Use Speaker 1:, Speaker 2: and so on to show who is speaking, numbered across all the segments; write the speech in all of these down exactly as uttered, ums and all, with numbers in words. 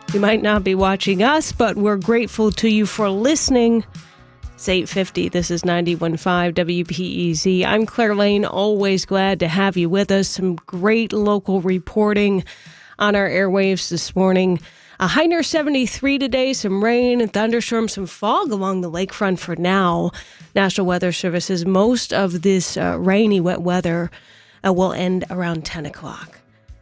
Speaker 1: You might not be watching us, but we're grateful to you for listening. It's eight fifty. This is ninety-one point five W P E Z. I'm Claire Lane, always glad to have you with us. Some great local reporting on our airwaves this morning. A high near seventy-three today, some rain and thunderstorms, some fog along the lakefront for now. National Weather Service says most of this uh, rainy, wet weather uh, will end around ten o'clock.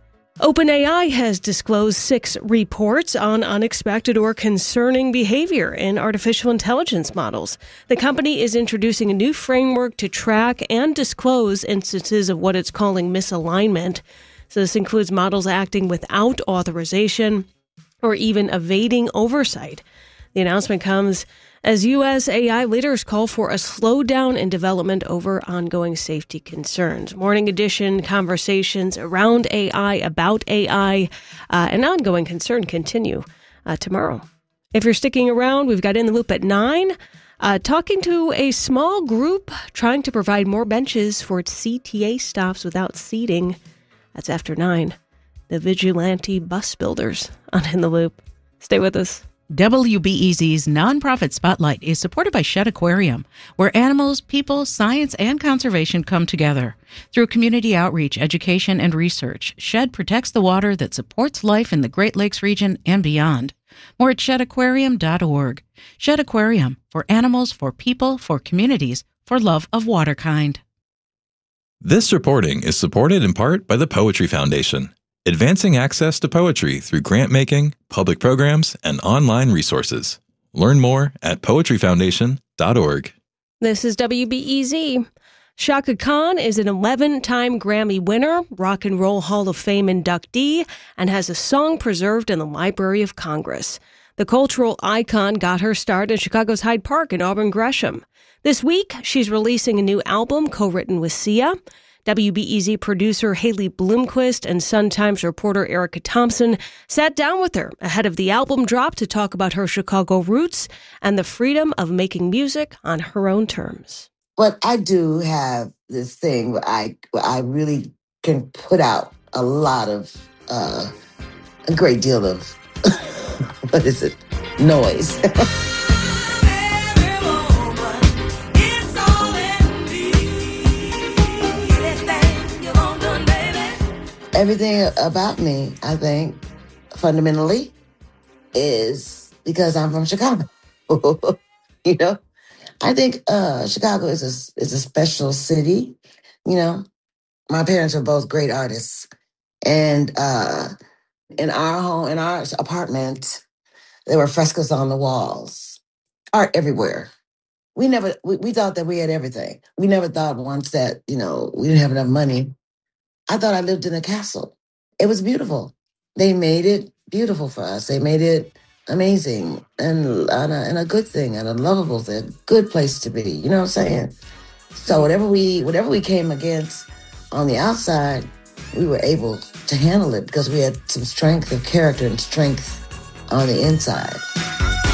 Speaker 1: OpenAI has disclosed six reports on unexpected or concerning behavior in artificial intelligence models. The company is introducing a new framework to track and disclose instances of what it's calling misalignment. So this includes models acting without authorization or even evading oversight. The announcement comes as U S A I leaders call for a slowdown in development over ongoing safety concerns. Morning edition conversations around A I, about A I, uh, and ongoing concern continue uh, tomorrow. If you're sticking around, we've got In the Loop at nine, uh, talking to a small group trying to provide more benches for its C T A stops without seating. That's after nine. The vigilante bus builders on In the Loop. Stay with us.
Speaker 2: W B E Z's nonprofit Spotlight is supported by Shedd Aquarium, where animals, people, science, and conservation come together. Through community outreach, education, and research, Shedd protects the water that supports life in the Great Lakes region and beyond. More at shedd aquarium dot org. Shedd Aquarium, for animals, for people, for communities, for love of waterkind.
Speaker 3: This reporting is supported in part by the Poetry Foundation, advancing access to poetry through grant-making, public programs, and online resources. Learn more at poetry foundation dot org.
Speaker 1: This is W B E Z. Chaka Khan is an eleven-time Grammy winner, Rock and Roll Hall of Fame inductee, and has a song preserved in the Library of Congress. The cultural icon got her start in Chicago's Hyde Park in Auburn Gresham. This week, she's releasing a new album co-written with Sia. W B E Z producer Haley Bloomquist and Sun-Times reporter Erica Thompson sat down with her ahead of the album drop to talk about her Chicago roots and the freedom of making music on her own terms.
Speaker 4: But I do have this thing where I, where I really can put out a lot of, uh, a great deal of, what is it, noise. Everything about me, I think, fundamentally, is because I'm from Chicago. You know, I think uh, Chicago is a is a special city. You know, my parents were both great artists, and uh, in our home, in our apartment, there were frescoes on the walls, art everywhere. We never we, we thought that we had everything. We never thought once that you know we didn't have enough money. I thought I lived in a castle. It was beautiful. They made it beautiful for us. They made it amazing and, and, a, and a good thing and a lovable thing, good place to be. You know what I'm saying? So whatever we whatever we came against on the outside, we were able to handle it because we had some strength of character and strength on the inside.